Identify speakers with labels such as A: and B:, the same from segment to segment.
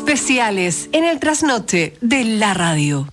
A: especiales en el trasnoche de la radio.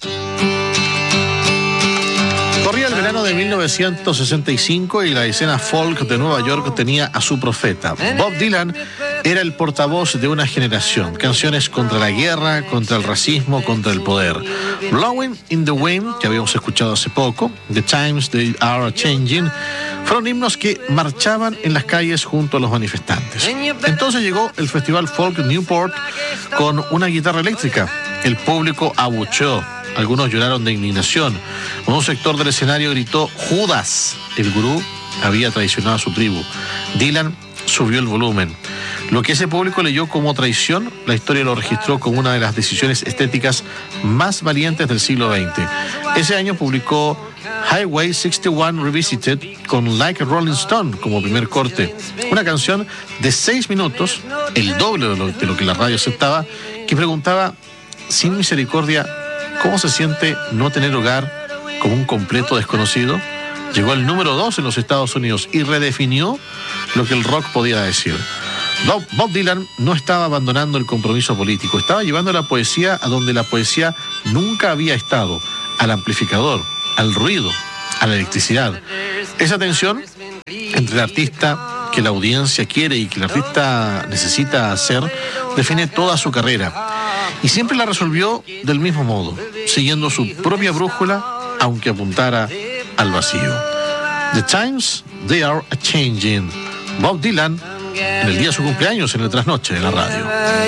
B: Corría el verano de 1965 y la escena folk de Nueva York tenía a su profeta. Bob Dylan era el portavoz de una generación. Canciones contra la guerra, contra el racismo, contra el poder. Blowing in the Wind, que habíamos escuchado hace poco, The Times They Are Changing, fueron himnos que marchaban en las calles junto a los manifestantes. Entonces llegó el Festival Folk Newport con una guitarra eléctrica. El público abucheó. Algunos lloraron de indignación. Un sector del escenario gritó: Judas. El gurú había traicionado a su tribu. Dylan subió el volumen. Lo que ese público leyó como traición, la historia lo registró como una de las decisiones estéticas más valientes del siglo XX. Ese año publicó Highway 61 Revisited con Like a Rolling Stone como primer corte. Una canción de 6 minutos, el doble de lo que la radio aceptaba, que preguntaba, sin misericordia, ¿cómo se siente no tener hogar como un completo desconocido? Llegó al número 2 en los Estados Unidos y redefinió lo que el rock podía decir. Bob Dylan no estaba abandonando el compromiso político, estaba llevando la poesía a donde la poesía nunca había estado, al amplificador, al ruido, a la electricidad. Esa tensión entre el artista que la audiencia quiere y que el artista necesita hacer define toda su carrera. Y siempre la resolvió del mismo modo, siguiendo su propia brújula, aunque apuntara al vacío. The Times They Are Changing. Bob Dylan, en el día de su cumpleaños, en el trasnoche de la radio.